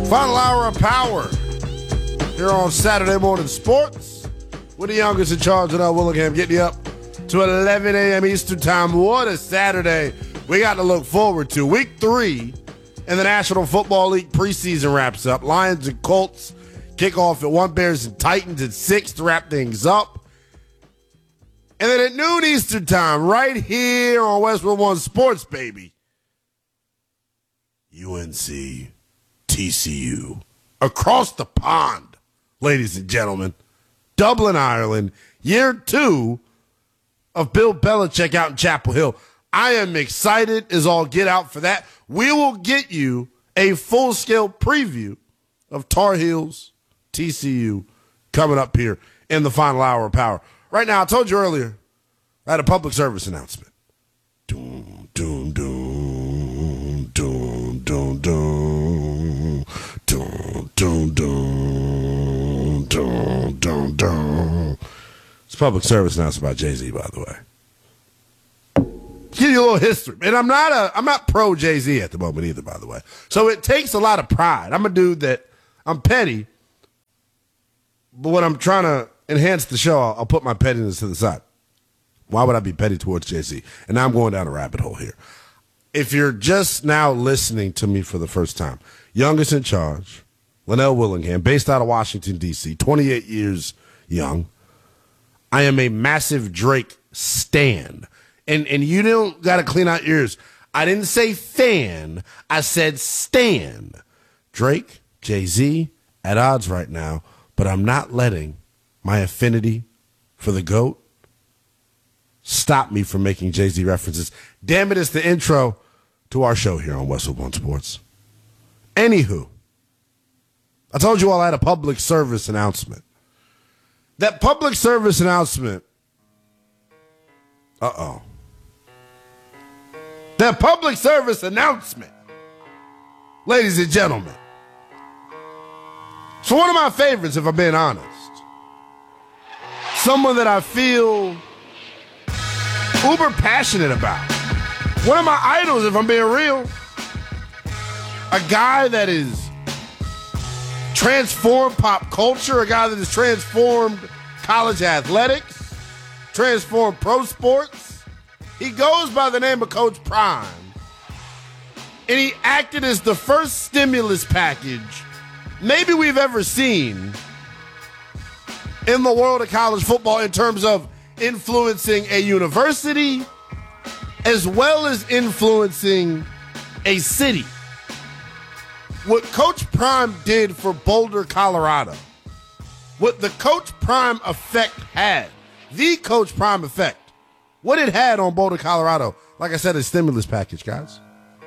Final hour of power here on Saturday Morning Sports with the youngest in charge, Linnell Willingham, getting you up to 11 a.m. Eastern Time. What a Saturday we got to look forward to. Week 3 in the National Football League preseason wraps up. Lions and Colts kick off at 1, Bears and Titans at 6 to wrap things up. And then at noon Eastern Time, right here on Westwood One Sports, baby, UNC TCU across the pond, ladies and gentlemen. Dublin, Ireland, year 2 of Bill Belichick out in Chapel Hill. I am excited as all get out for that. We will get you a full-scale preview of Tar Heels TCU coming up here in the final hour of power. Right now, I told you earlier, I had a public service announcement. Doom, doom, doom, doom, doom, doom, doom, doom, doom, doom, doom, doom. It's a public service announcement by Jay-Z, by the way. Give you a little history. And I'm not pro Jay-Z at the moment either, by the way. So it takes a lot of pride. I'm a dude that I'm petty, but when I'm trying to enhance the show, I'll put my pettiness to the side. Why would I be petty towards Jay-Z? And now I'm going down a rabbit hole here. If you're just now listening to me for the first time, youngest in charge, Linnell Willingham, based out of Washington, D.C., 28 years young. I am a massive Drake stan. And you don't got to clean out your ears. I didn't say fan. I said stan. Drake, Jay-Z, at odds right now, but I'm not letting my affinity for the GOAT stop me from making Jay-Z references. Damn it, it's the intro to our show here on Westwood One Sports. Anywho, I told you all I had a public service announcement. That public service announcement, that public service announcement, ladies and gentlemen, it's one of my favorites, if I'm being honest. Someone that I feel uber passionate about. One of my idols, if I'm being real. A guy that is transformed pop culture, a guy that has transformed college athletics, transformed pro sports. He goes by the name of Coach Prime. And he acted as the first stimulus package maybe we've ever seen in the world of college football in terms of influencing a university as well as influencing a city. What Coach Prime did for Boulder, Colorado, what the Coach Prime effect had, the Coach Prime effect, what it had on Boulder, Colorado, like I said, a stimulus package, guys.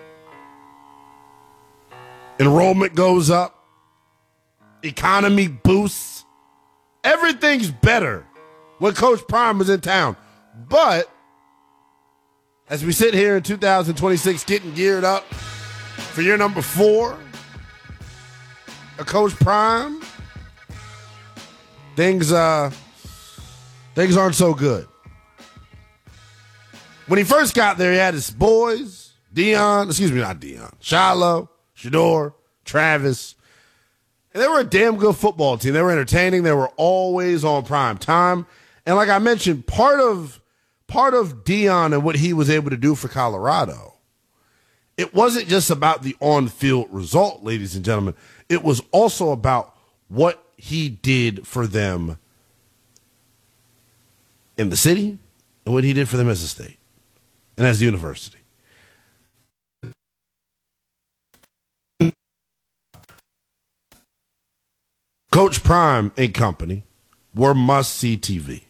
Enrollment goes up, economy boosts, everything's better when Coach Prime was in town. But as we sit here in 2026 getting geared up for year number 4 of Coach Prime, things aren't so good. When he first got there, he had his boys, Shiloh, Shador, Travis. And they were a damn good football team. They were entertaining. They were always on prime time. And like I mentioned, part of Deion and what he was able to do for Colorado, it wasn't just about the on-field result, ladies and gentlemen. It was also about what he did for them in the city and what he did for them as a state and as a university. Coach Prime and company were must-see TV.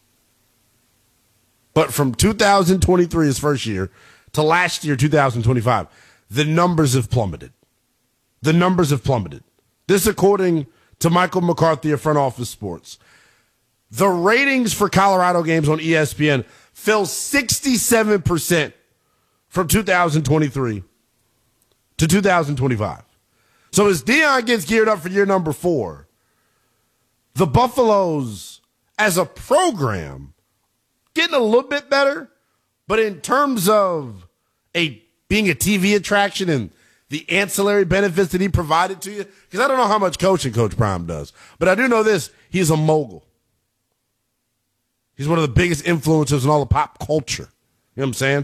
But from 2023, his first year, to last year, 2025, the numbers have plummeted. The numbers have plummeted. This according to Michael McCarthy of Front Office Sports. The ratings for Colorado games on ESPN fell 67% from 2023 to 2025. So as Deion gets geared up for year number 4, the Buffaloes, as a program, getting a little bit better, but in terms of being a TV attraction and the ancillary benefits that he provided to you? Because I don't know how much coaching Coach Prime does, but I do know this. He's a mogul. He's one of the biggest influencers in all of pop culture. You know what I'm saying?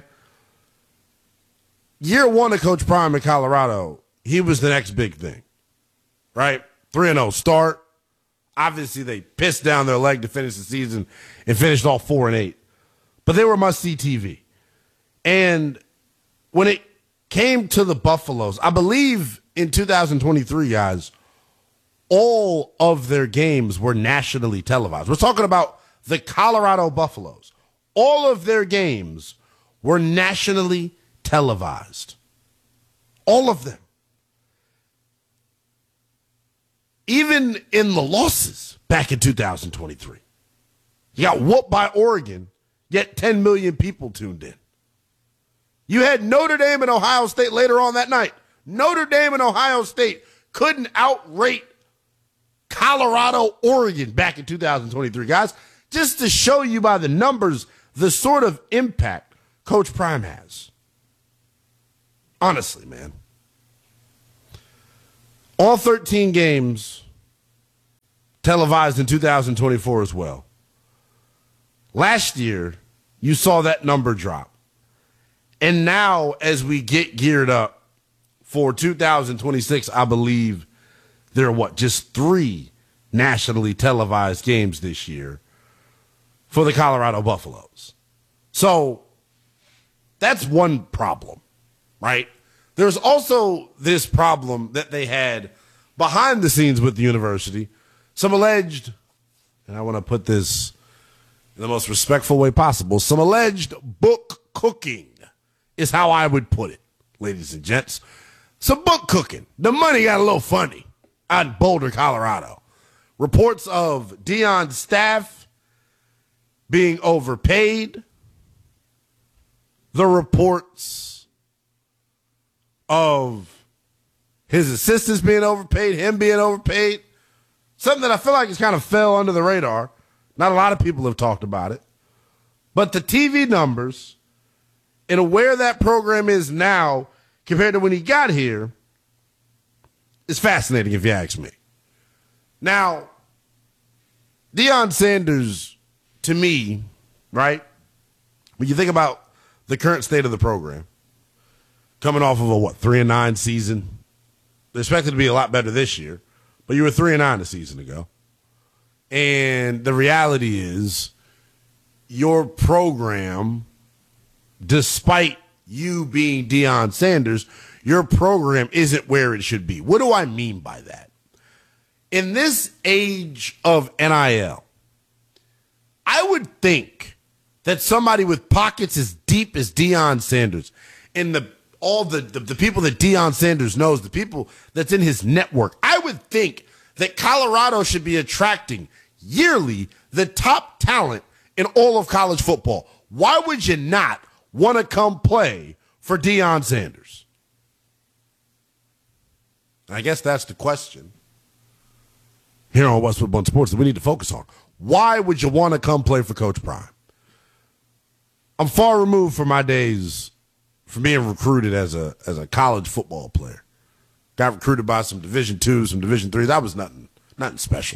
Year one of Coach Prime in Colorado, he was the next big thing, right? 3-0 start. Obviously, they pissed down their leg to finish the season and finished all 4-8. But they were must-see TV. And when it came to the Buffaloes, I believe in 2023, guys, all of their games were nationally televised. We're talking about the Colorado Buffaloes. All of their games were nationally televised. All of them. Even in the losses back in 2023. You got whooped by Oregon, yet 10 million people tuned in. You had Notre Dame and Ohio State later on that night. Notre Dame and Ohio State couldn't outrate Colorado, Oregon back in 2023, guys. Just to show you by the numbers the sort of impact Coach Prime has. Honestly, man. All 13 games televised in 2024 as well. Last year, you saw that number drop. And now, as we get geared up for 2026, I believe there are just 3 nationally televised games this year for the Colorado Buffaloes. So that's one problem, right? There's also this problem that they had behind the scenes with the university. Some alleged, and I want to put this in the most respectful way possible, some alleged book cooking is how I would put it, ladies and gents. Some book cooking. The money got a little funny out in Boulder, Colorado. Reports of Deion's staff being overpaid. The reports of his assistants being overpaid, him being overpaid. Something that I feel like has kind of fell under the radar. Not a lot of people have talked about it. But the TV numbers and where that program is now compared to when he got here is fascinating, if you ask me. Now, Deion Sanders, to me, right, when you think about the current state of the program, coming off of a, 3-9 season, they're expected to be a lot better this year, but you were 3-9 a season ago. And the reality is your program, despite you being Deion Sanders, your program isn't where it should be. What do I mean by that? In this age of NIL, I would think that somebody with pockets as deep as Deion Sanders and all the people that Deion Sanders knows, the people that's in his network, I would think that Colorado should be attracting yearly the top talent in all of college football. Why would you not want to come play for Deion Sanders? I guess that's the question here on Westwood One Sports that we need to focus on. Why would you want to come play for Coach Prime? I'm far removed from my days from being recruited as a college football player. Got recruited by some Division II, some Division III. That was nothing special.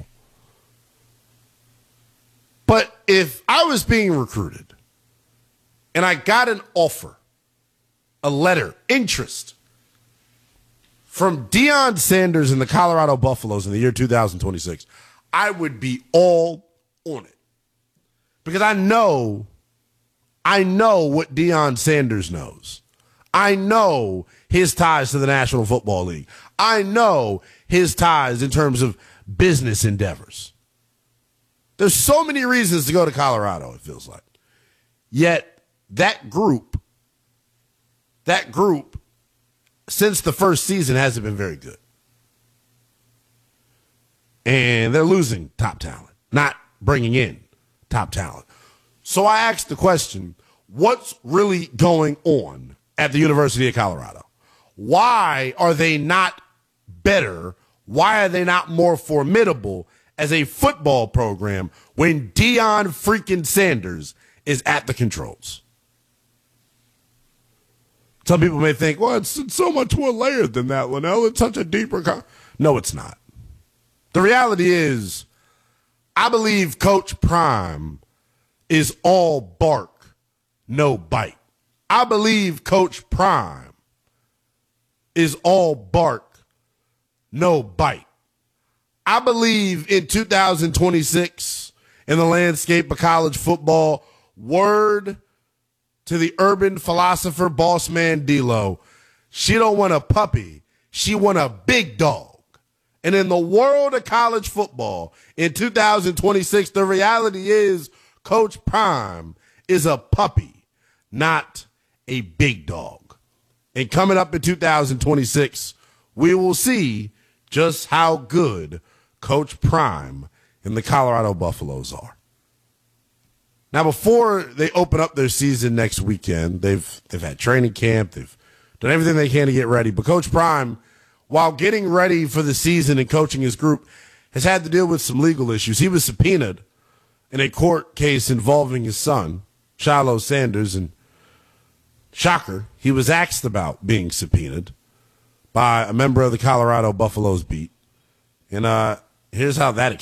But if I was being recruited and I got an offer, a letter, interest from Deion Sanders and the Colorado Buffaloes in the year 2026, I would be all on it. Because I know what Deion Sanders knows. I know his ties to the National Football League. I know his ties in terms of business endeavors. There's so many reasons to go to Colorado, it feels like. Yet that group, since the first season, hasn't been very good. And they're losing top talent, not bringing in top talent. So I asked the question, what's really going on at the University of Colorado? Why are they not better? Why are they not more formidable as a football program when Deion freaking Sanders is at the controls? Some people may think, well, it's so much more layered than that, Linnell. It's such a deeper No, it's not. The reality is, I believe Coach Prime is all bark, no bite. I believe Coach Prime is all bark, no bite. I believe in 2026, in the landscape of college football, word to the urban philosopher, boss man D-Lo, she don't want a puppy, she want a big dog. And in the world of college football, in 2026, the reality is Coach Prime is a puppy, not a big dog. And coming up in 2026, we will see just how good Coach Prime and the Colorado Buffaloes are. Now, before they open up their season next weekend, they've had training camp, they've done everything they can to get ready. But Coach Prime, while getting ready for the season and coaching his group, has had to deal with some legal issues. He was subpoenaed in a court case involving his son, Shiloh Sanders, and shocker, he was asked about being subpoenaed by a member of the Colorado Buffaloes beat. And here's how that